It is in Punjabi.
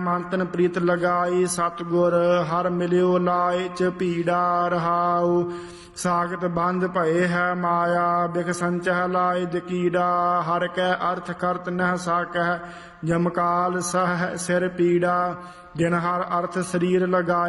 ਮੰਤਨ ਪ੍ਰੀਤ ਲਗਾਈ ਸਤਿਗੁਰ ਹਰ ਮਿਲਿਓ ਲਾਇ ਚ ਭੀੜਾ ਰਹਾਉ। ਸਾਗਤ ਬੰਧ ਭਏ ਹੈ ਮਾਇਆ ਬਿਖ ਸੰਚਹ ਲਾਇ ਕੀੜਾ। ਹਰ ਕੈ ਅਰਥ ਕਰਤ ਨਹਿ ਸਾਕਹਿ ਜਮਕਾਲ ਸਹ ਸਿਰ ਪੀੜਾ। ਜਿਨ ਹਰ ਅਰਥ ਸਰੀਰ ਲਗਾਇਆ